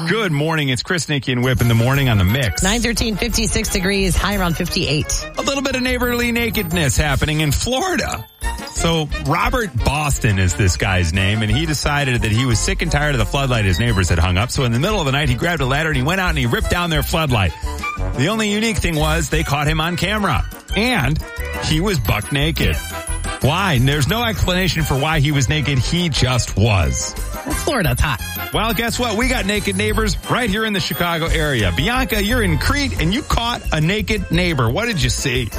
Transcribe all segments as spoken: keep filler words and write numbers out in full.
Good morning. It's Chris, Nikki, and Whip in the morning on the Mix. nine thirteen, fifty-six degrees, high around fifty-eight. A little bit of neighborly nakedness happening in Florida. So Robert Boston is this guy's name, and he decided that he was sick and tired of the floodlight his neighbors had hung up. So in the middle of the night, he grabbed a ladder and he went out and he ripped down their floodlight. The only unique thing was they caught him on camera, and he was buck naked. Why? There's no explanation for why he was naked. He just was. Florida, it's hot. Well, guess what? We got naked neighbors right here in the Chicago area. Bianca, you're in Crete, and you caught a naked neighbor. What did you see?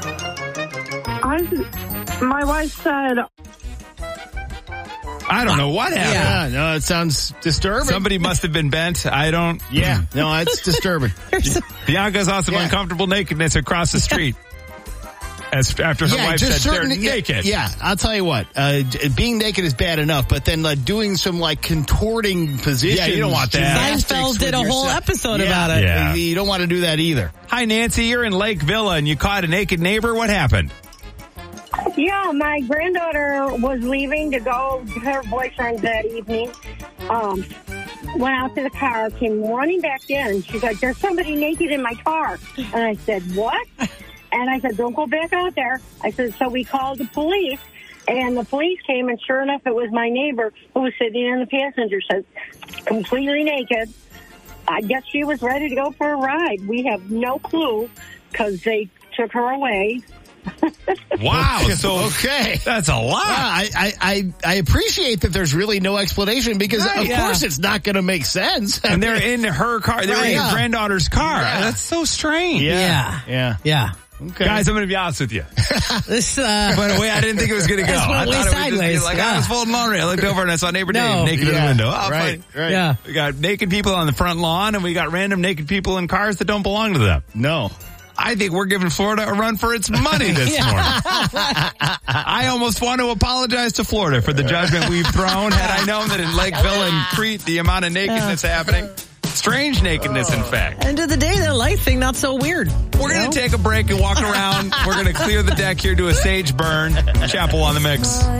I, my wife said... I don't know what happened. Yeah, no, it sounds disturbing. Somebody must have been bent. I don't... Yeah, no, it's disturbing. Bianca saw some Yeah. uncomfortable nakedness across the street. As after her yeah, wife just said certain, they're naked. Yeah, I'll tell you what. Uh, being naked is bad enough, but then like doing some like contorting positions. Yeah, you don't want that. gymnastics Seinfeld did with a whole yourself. episode Yeah, about it. Yeah. You don't want to do that either. Hi, Nancy. You're in Lake Villa, and you caught a naked neighbor. What happened? Yeah, my granddaughter was leaving to go to her boyfriend that evening. Um, went out to the car, came running back in. She's like, there's somebody naked in my car. And I said, what? And I said, don't go back out there. I said, so we called the police. And the police came, and sure enough, it was my neighbor who was sitting in the passenger seat, completely naked. I guess she was ready to go for a ride. We have no clue because they took her away. Wow. So Okay. that's a lot. Wow, I, I, I, I appreciate that there's really no explanation because Right, of yeah. course it's not going to make sense. And they're in her car. They were Right, in yeah. your granddaughter's car. Yeah. That's so strange. Yeah. Yeah. Yeah. Okay. Guys, I'm going to be honest with you. This, uh, By the way, I didn't think it was going to go. This went I way thought it would just be sideways, like, yeah. I was folding laundry. I looked over and I saw neighbor No. Dave naked in Yeah. the window. Oh, right. fine. Right. yeah. We got naked people on the front lawn, and we got random naked people in cars that don't belong to them. No. I think we're giving Florida a run for its money this Yeah. morning. I almost want to apologize to Florida for the judgment we've thrown. Had I known that in Lakeville and Crete, the amount of nakedness happening. Strange nakedness, in fact. End of the day, their life thing, not so weird. We're going to take a break and walk around. We're going to clear the deck here, do a sage burn. Chapel on the Mix.